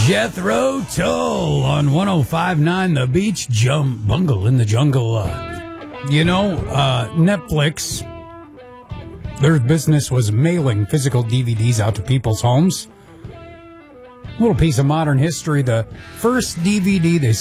Jethro Tull on 105.9 The Beach, Bungle in the Jungle. Netflix, their business was mailing physical DVDs out to people's homes. A little piece of modern history. The first DVD they